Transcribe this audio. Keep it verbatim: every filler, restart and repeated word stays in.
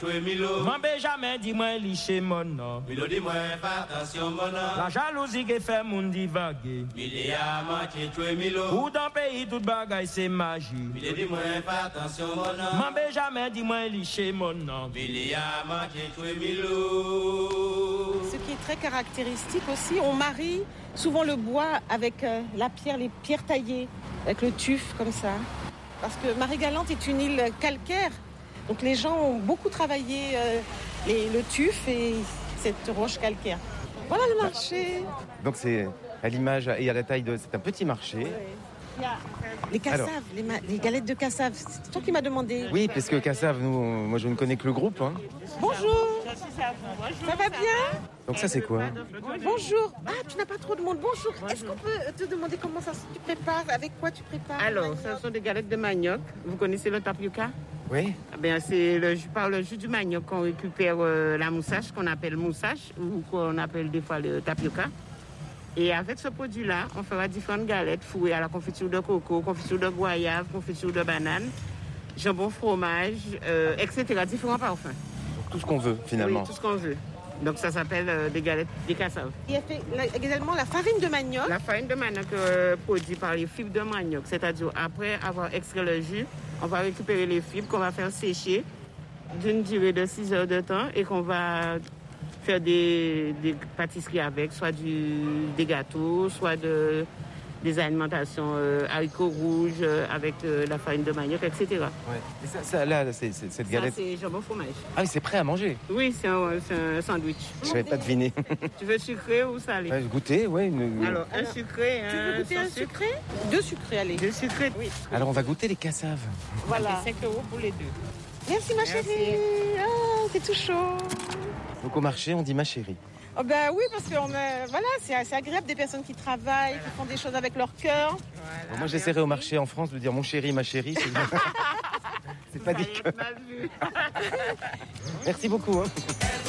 M'en jamais dis-moi liché mon nom. Milo dis-moi fais attention mon nom. La jalousie qui fait mon divaguer. Mili a manqué tuer Milo. Ou dans le pays toute bagaille c'est magie. Milo dis-moi fais attention mon nom. M'en jamais dis-moi liché mon nom. Mili a manqué tuer Milo. Ce qui est très caractéristique aussi, on marie souvent le bois avec euh, la pierre, les pierres taillées, avec le tuf comme ça. Parce que Marie-Galante est une île calcaire. Donc les gens ont beaucoup travaillé euh, les, le tuf et cette roche calcaire. Voilà le marché. Donc c'est à l'image et à la taille de... C'est un petit marché. Ouais. Il y a les cassaves, les, ma- les galettes de cassaves. C'est toi qui m'as demandé. Oui, parce que Cassave, nous, on- moi je ne connais que le groupe. Hein. Bonjour. Ça va bien? Donc ça c'est quoi? Bonjour. Ah, tu n'as pas trop de monde. Bonjour. Est-ce qu'on peut te demander comment ça se tu prépares? Avec quoi tu prépares? Alors, ce sont des galettes de manioc. Vous connaissez le tapioca? Oui. Eh bien, c'est le, jus- par le jus du manioc qu'on récupère euh, la moussage, qu'on appelle moussage, ou qu'on appelle des fois le tapioca. Et avec ce produit-là, on fera différentes galettes fourrées à la confiture de coco, confiture de goyave, confiture de banane, jambon fromage, euh, et cetera. Différents parfums. Donc, tout ce qu'on veut finalement. Oui, tout ce qu'on veut. Donc ça s'appelle euh, des galettes des cassaves. Il y a fait la- également la farine de manioc. La farine de manioc euh, produite par les fibres de manioc, c'est-à-dire après avoir extrait le jus, on va récupérer les fibres qu'on va faire sécher d'une durée de six heures de temps et qu'on va faire des, des pâtisseries avec, soit du, des gâteaux, soit de, des alimentations euh, haricots rouges euh, avec euh, la farine de manioc, et cetera. Ouais. Et ça, ça, là, c'est, c'est- cette Ça, galette. c'est jambon fromage. Ah oui, c'est prêt à manger. Oui, c'est un, c'est un sandwich. Je savais pas deviner. Tu veux sucré ou salé? Ouais, goûter, ouais. Une... Alors, un sucré, Tu veux un goûter sans un sucre. sucré? Deux sucrés, allez. Deux sucrés. Oui. Alors on va goûter les cassaves. Voilà. C'est cinq euros pour les deux. Merci ma Merci. chérie. Oh, c'est tout chaud. Donc au marché, on dit ma chérie. Oh ben oui, parce que on a- voilà, c'est c'est agréable des personnes qui travaillent, qui font des choses avec leur cœur. Bon, moi j'essaierai au marché en France de dire mon chéri, ma chérie. C'est, c'est pas dit que... Mal vu. Merci beaucoup. Hein.